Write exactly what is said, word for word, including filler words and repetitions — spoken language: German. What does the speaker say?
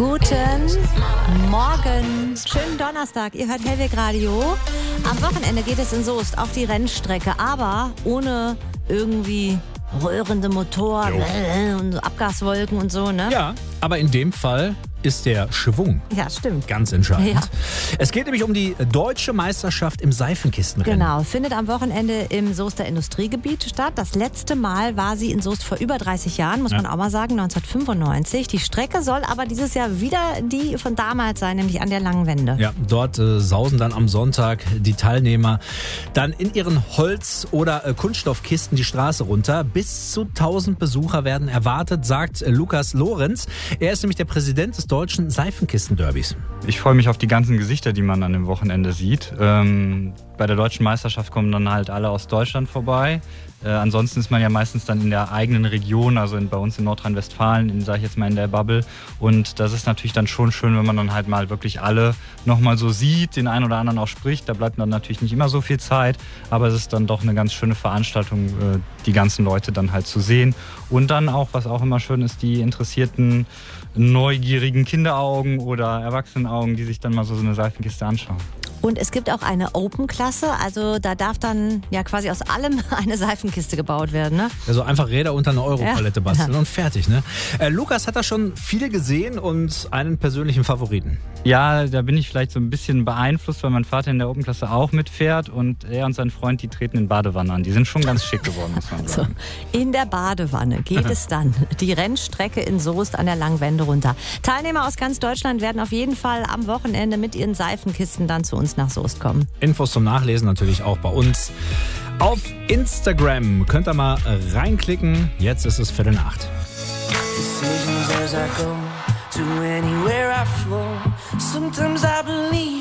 Guten Morgen, schönen Donnerstag, ihr hört Hellweg Radio. Am Wochenende geht es in Soest auf die Rennstrecke, aber ohne irgendwie röhrende Motor und Abgaswolken und so, ne? Ja, aber in dem Fall ist der Schwung Ja, stimmt. ganz entscheidend. Ja. Es geht nämlich um die deutsche Meisterschaft im Seifenkistenrennen. Genau, findet am Wochenende im Soester Industriegebiet statt. Das letzte Mal war sie in Soest vor über dreißig Jahren, muss Ja. man auch mal sagen, neunzehnhundertfünfundneunzig. Die Strecke soll aber dieses Jahr wieder die von damals sein, nämlich an der Langen Wende. Ja, dort äh, sausen dann am Sonntag die Teilnehmer dann in ihren Holz- oder äh, Kunststoffkisten die Straße runter. Bis zu tausend Besucher werden erwartet, sagt äh, Lukas Lorenz. Er ist nämlich der Präsident des deutschen Seifenkistenderbys. Ich freue mich auf die ganzen Gesichter, die man an dem Wochenende sieht. Ähm, bei der deutschen Meisterschaft kommen dann halt alle aus Deutschland vorbei. Äh, ansonsten ist man ja meistens dann in der eigenen Region, also in, bei uns in Nordrhein-Westfalen, sage ich jetzt mal in der Bubble. Und das ist natürlich dann schon schön, wenn man dann halt mal wirklich alle nochmal so sieht, den einen oder anderen auch spricht. Da bleibt dann natürlich nicht immer so viel Zeit, aber es ist dann doch eine ganz schöne Veranstaltung, äh, die ganzen Leute dann halt zu sehen. Und dann auch, was auch immer schön ist, die interessierten, neugierigen Kinderaugen oder Erwachsenenaugen, die sich dann mal so, so eine Seifenkiste anschauen. Und es gibt auch eine Open-Klasse, also da darf dann ja quasi aus allem eine Seifenkiste gebaut werden, ne? Also einfach Räder unter eine Europalette Ja. basteln und fertig, ne? Äh, Lukas hat da schon viele gesehen und einen persönlichen Favoriten. Ja, da bin ich vielleicht so ein bisschen beeinflusst, weil mein Vater in der Open-Klasse auch mitfährt und er und sein Freund, die treten in Badewannen an. Die sind schon ganz schick geworden, muss man So, sagen. in der Badewanne geht es dann die Rennstrecke in Soest an der Langwende runter. Teilnehmer aus ganz Deutschland werden auf jeden Fall am Wochenende mit ihren Seifenkisten dann zu uns nach Soest kommen. Infos zum Nachlesen natürlich auch bei uns auf Instagram. Könnt ihr mal reinklicken. Jetzt ist es Viertel nach acht. Decisions as I go to anywhere I flow. Sometimes I believe